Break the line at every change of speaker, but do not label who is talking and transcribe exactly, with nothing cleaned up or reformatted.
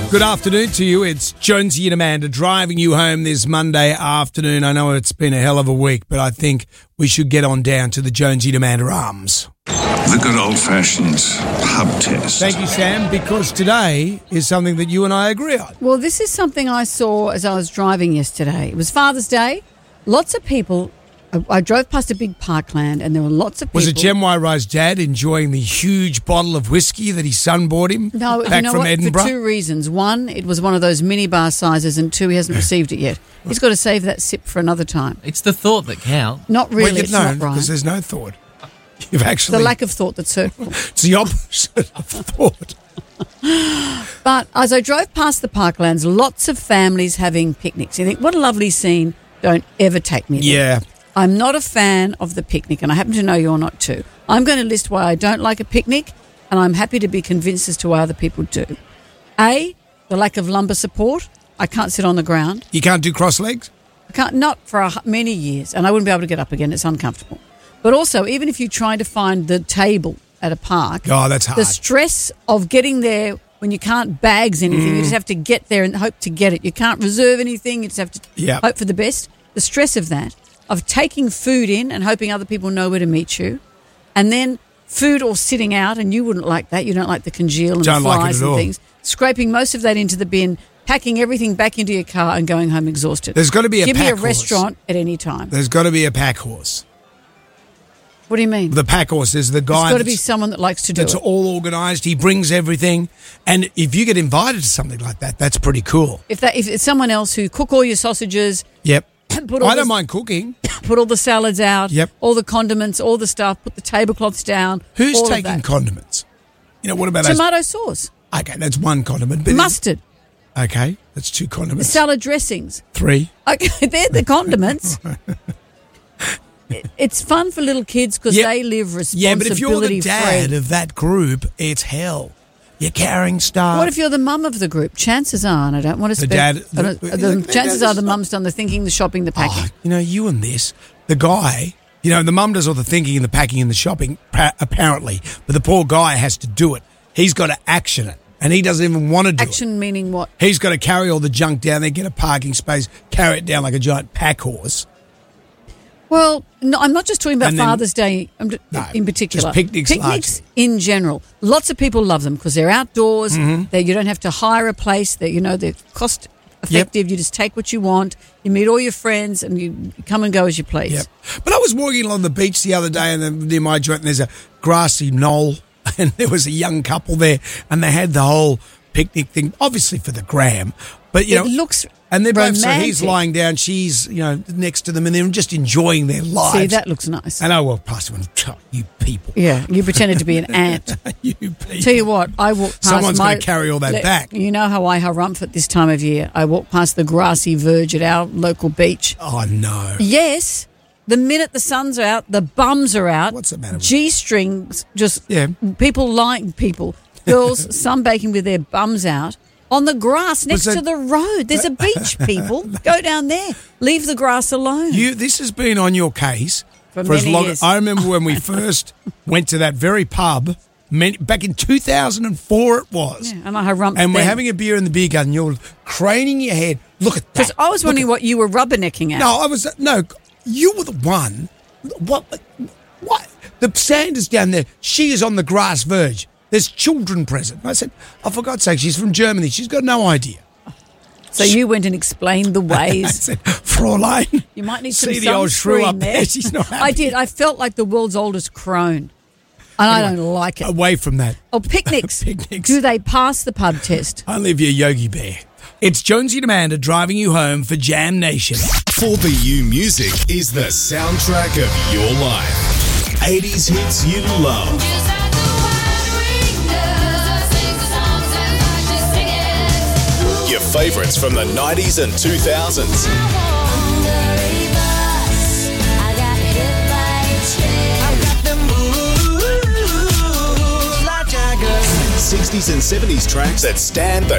Good afternoon to you. It's Jonesy and Amanda driving you home this Monday afternoon. I know it's been a hell of a week, but I think we should get on down to the Jonesy and Amanda Arms.
The good old-fashioned pub test.
Thank you, Sam, because today is something that you and I agree on.
Well, this is something I saw as I was driving yesterday. It was Father's Day. Lots of people. I, I drove past a big parkland and there were lots of people.
Was it Jem Wairo's dad enjoying the huge bottle of whiskey that his son bought him
no,
back
you know
from
what?
Edinburgh?
For two reasons. One, it was one of those minibar sizes, and two, he hasn't received it yet. He's got to save that sip for another time.
It's the thought that counts.
Not really,
well, you
it's
know,
not right.
because there's no thought. You've actually...
The lack of thought that's hurtful.
It's the opposite of thought.
But as I drove past the parklands, lots of families having picnics. You think, what a lovely scene. Don't ever take me there.
Yeah.
I'm not a fan of the picnic, and I happen to know you're not too. I'm going to list why I don't like a picnic, and I'm happy to be convinced as to why other people do. A, the lack of lumbar support. I can't sit on the ground.
You can't do cross legs?
I can't, not for a, many years, and I wouldn't be able to get up again. It's uncomfortable. But also, even if you try to find the table at a park,
oh, that's hard.
The stress of getting there when you can't bags anything, mm. you just have to get there and hope to get it. You can't reserve anything. You just have to
yep.
hope for the best. The stress of that, of taking food in and hoping other people know where to meet you, and then food or sitting out, and you wouldn't like that. You don't like the congeal and
don't
the
like
flies
it at
and
all.
things. Scraping most of that into the bin, packing everything back into your car and going home exhausted.
There's got to be a
Give
pack
me a
horse.
restaurant at any time.
There's got to be a pack horse.
What do you mean?
The pack horse is the guy.
There's got to be someone that likes to do
that's
it.
That's all organised. He brings everything, and if you get invited to something like that, that's pretty cool.
If that, if it's someone else who cook all your sausages.
Yep.
Put all
I don't
the,
mind cooking.
Put all the salads out.
Yep.
All the condiments, all the stuff. Put the tablecloths down.
Who's
all
taking
of that.
condiments? You know, what about
tomato
those?
sauce?
Okay, that's one condiment. But
mustard.
Okay, that's two condiments.
Salad dressings.
Three.
Okay, they're the condiments. It's fun for little kids because
yep.
they live responsibility
Yeah, but if you're the dad
free.
of that group, it's hell. You're carrying stuff.
What if you're the mum of the group? Chances are, and I don't want to
the
spend...
dad. The,
the, the, the chances are the mum's done the thinking, the shopping, the packing.
Oh, you know, you and this, the guy, you know, the mum does all the thinking and the packing and the shopping, apparently, but the poor guy has to do it. He's got to action it, and he doesn't even want to do
action
it.
Action meaning what?
He's got to carry all the junk down there, get a parking space, carry it down like a giant pack horse.
Well, no, I'm not just talking about
then,
Father's Day I'm,
no,
in particular.
Just picnics
Picnics
largely.
in general. Lots of people love them because they're outdoors.
Mm-hmm.
They, you don't have to hire a place. That you know they're cost effective.
Yep.
You just take what you want. You meet all your friends and you come and go as you please.
Yep. But I was walking along the beach the other day and then near my joint and there's a grassy knoll and there was a young couple there and they had the whole picnic thing, obviously for the gram. But you
it
know,
looks
and they're both,
romantic.
so he's lying down, she's, you know, next to them, and they're just enjoying their lives.
See, that looks nice.
And I walked past them and, oh, you people.
Yeah, you pretended to be an ant.
You people.
Tell you what, I walked past
Someone's
my...
going to carry all that
let,
back.
You know how I harumph at this time of year. I walk past the grassy verge at our local beach.
Oh, no.
Yes. The minute the sun's out, the bums are out.
What's the matter with
G-strings, just
yeah.
people lying, people, girls sunbaking with their bums out. On the grass next
that,
to the road. There's a beach, people. Go down there. Leave the grass alone.
You. This has been on your case
for,
for
many
as long
years.
I remember when we first went to that very pub, many, back in two thousand four it was.
Yeah, and I harumped
And we're
then.
having a beer in the beer garden. You're craning your head. Look at that.
Because I was
Look
wondering
at,
what you were rubbernecking at.
No, I was... No, you were the one. What? What? The Sanders down there, she is on the grass verge. There's children present. I said, oh, for God's sake, she's from Germany. She's got no idea.
So you went and explained the ways.
I said, Fraulein,
you might need some
see the old shrew up
there.
there. She's not happy.
I did. I felt like the world's oldest crone. And anyway, I don't like it.
Away from that.
Oh, picnics.
Picnics.
Do they pass the pub test?
I live your Yogi Bear. It's Jonesy and Amanda driving you home for Jam Nation.
four B U Music is the soundtrack of your life. eighties hits you love. Your favourites from the nineties and two thousands. sixties and seventies tracks that stand the